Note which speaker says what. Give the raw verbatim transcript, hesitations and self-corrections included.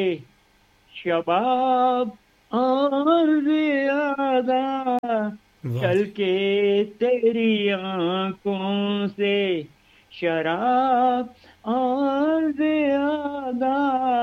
Speaker 1: शबाब और ज्यादा
Speaker 2: वाह जी।
Speaker 1: छलके तेरी आंखों से, शराब और ज्यादा